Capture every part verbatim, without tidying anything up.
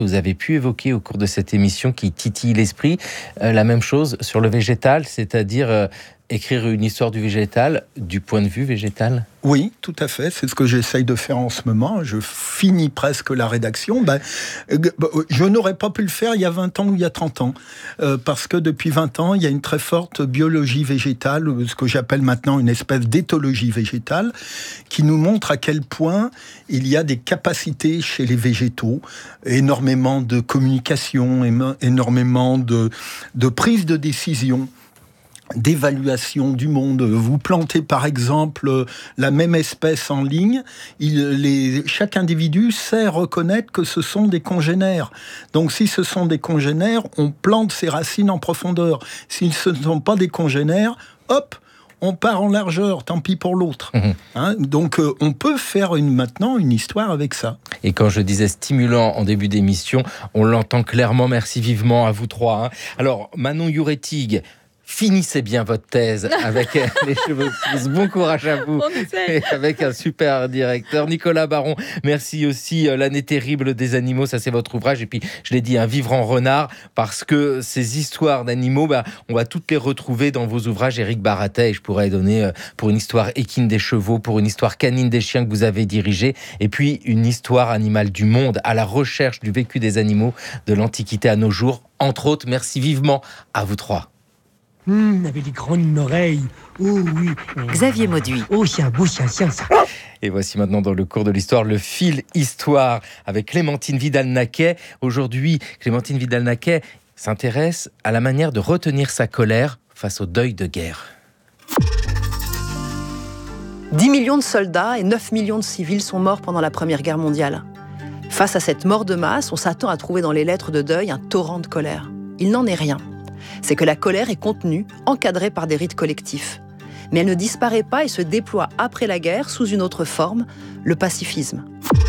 Vous avez pu évoquer au cours de cette émission qui titille l'esprit euh, la même chose sur le végétal, c'est-à-dire euh, écrire une histoire du végétal du point de vue végétal. Oui, tout à fait. C'est ce que j'essaye de faire en ce moment. Je finis presque la rédaction. Ben, je n'aurais pas pu le faire il y a vingt ans ou il y a trente ans. Euh, parce que depuis vingt ans, il y a une très forte biologie végétale, ce que j'appelle maintenant une espèce d'éthologie végétale, qui nous montre à quel point il y a des capacités chez les végétaux, énormément de communication, énormément de, de prise de décision, d'évaluation du monde. Vous plantez par exemple la même espèce en ligne, il, les, chaque individu sait reconnaître que ce sont des congénères. Donc si ce sont des congénères, on plante ses racines en profondeur. Si ce ne sont pas des congénères, hop, on part en largeur, tant pis pour l'autre. Mmh. Hein, donc euh, on peut faire une, maintenant une histoire avec ça. Et quand je disais stimulant en début d'émission, on l'entend clairement. Merci vivement à vous trois. Hein. Alors Manon Youretig, finissez bien votre thèse avec les cheveux pouces. Bon courage à vous. Et avec un super directeur. Nicolas Baron, merci aussi. L'année terrible des animaux, ça c'est votre ouvrage. Et puis, je l'ai dit, un vivre en renard, parce que ces histoires d'animaux, bah, on va toutes les retrouver dans vos ouvrages. Éric Baratet, et je pourrais donner pour une histoire équine des chevaux, pour une histoire canine des chiens que vous avez dirigée, et puis une histoire animale du monde, à la recherche du vécu des animaux de l'Antiquité à nos jours. Entre autres, merci vivement à vous trois. Hum, avait des grandes oreilles. Oh oui. Xavier Mauduit. Oh, c'est un beau chien, chien, ça. Et voici maintenant dans le cours de l'histoire le fil histoire avec Clémentine Vidal-Naquet. Aujourd'hui, Clémentine Vidal-Naquet s'intéresse à la manière de retenir sa colère face au deuil de guerre. dix millions de soldats et neuf millions de civils sont morts pendant la Première Guerre mondiale. Face à cette mort de masse, on s'attend à trouver dans les lettres de deuil un torrent de colère. Il n'en est rien. C'est que la colère est contenue, encadrée par des rites collectifs. Mais elle ne disparaît pas et se déploie après la guerre sous une autre forme, le pacifisme.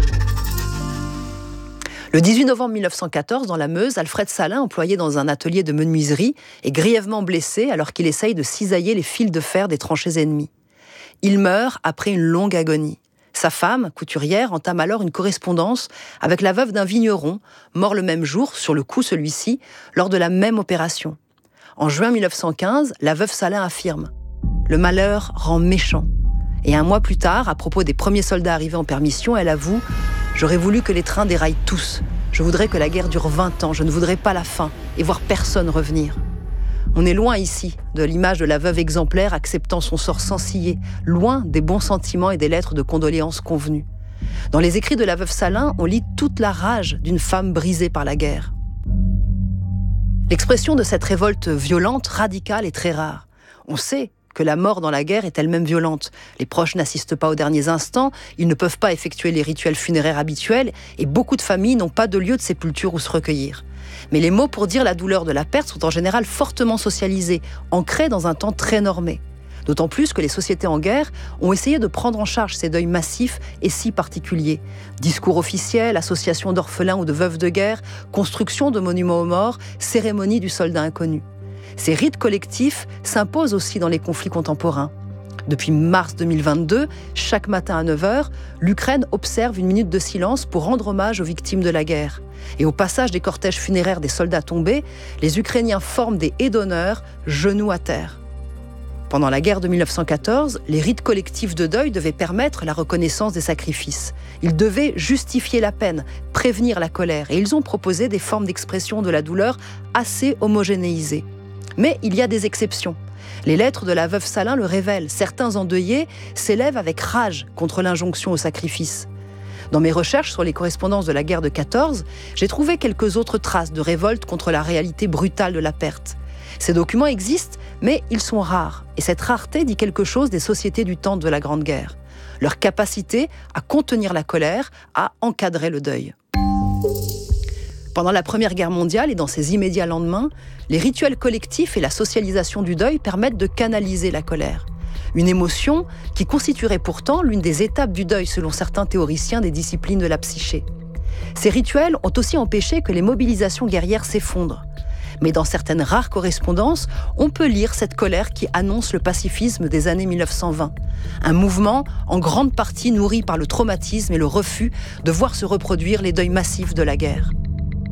Le dix-huit novembre mille neuf cent quatorze, dans la Meuse, Alfred Salin, employé dans un atelier de menuiserie, est grièvement blessé alors qu'il essaye de cisailler les fils de fer des tranchées ennemies. Il meurt après une longue agonie. Sa femme, couturière, entame alors une correspondance avec la veuve d'un vigneron, mort le même jour, sur le coup celui-ci, lors de la même opération. En juin mille neuf cent quinze, la veuve Salin affirme « Le malheur rend méchant ». Et un mois plus tard, à propos des premiers soldats arrivés en permission, elle avoue « J'aurais voulu que les trains déraillent tous. Je voudrais que la guerre dure vingt ans. Je ne voudrais pas la fin et voir personne revenir. » On est loin ici de l'image de la veuve exemplaire acceptant son sort sans ciller, loin des bons sentiments et des lettres de condoléances convenues. Dans les écrits de la veuve Salin, on lit toute la rage d'une femme brisée par la guerre. L'expression de cette révolte violente, radicale, est très rare. On sait que la mort dans la guerre est elle-même violente. Les proches n'assistent pas aux derniers instants, ils ne peuvent pas effectuer les rituels funéraires habituels, et beaucoup de familles n'ont pas de lieu de sépulture où se recueillir. Mais les mots pour dire la douleur de la perte sont en général fortement socialisés, ancrés dans un temps très normé. D'autant plus que les sociétés en guerre ont essayé de prendre en charge ces deuils massifs et si particuliers. Discours officiels, associations d'orphelins ou de veuves de guerre, construction de monuments aux morts, cérémonie du soldat inconnu. Ces rites collectifs s'imposent aussi dans les conflits contemporains. Depuis mars deux mille vingt-deux, chaque matin à neuf heures, l'Ukraine observe une minute de silence pour rendre hommage aux victimes de la guerre. Et au passage des cortèges funéraires des soldats tombés, les Ukrainiens forment des haies d'honneur, genoux à terre. Pendant la guerre de mille neuf cent quatorze, les rites collectifs de deuil devaient permettre la reconnaissance des sacrifices. Ils devaient justifier la peine, prévenir la colère, et ils ont proposé des formes d'expression de la douleur assez homogénéisées. Mais il y a des exceptions. Les lettres de la veuve Salin le révèlent. Certains endeuillés s'élèvent avec rage contre l'injonction au sacrifice. Dans mes recherches sur les correspondances de la guerre de quatorze, j'ai trouvé quelques autres traces de révolte contre la réalité brutale de la perte. Ces documents existent, mais ils sont rares. Et cette rareté dit quelque chose des sociétés du temps de la Grande Guerre. Leur capacité à contenir la colère, à encadrer le deuil. Pendant la Première Guerre mondiale et dans ses immédiats lendemains, les rituels collectifs et la socialisation du deuil permettent de canaliser la colère. Une émotion qui constituerait pourtant l'une des étapes du deuil selon certains théoriciens des disciplines de la psyché. Ces rituels ont aussi empêché que les mobilisations guerrières s'effondrent. Mais dans certaines rares correspondances, on peut lire cette colère qui annonce le pacifisme des années mille neuf cent vingt. Un mouvement en grande partie nourri par le traumatisme et le refus de voir se reproduire les deuils massifs de la guerre.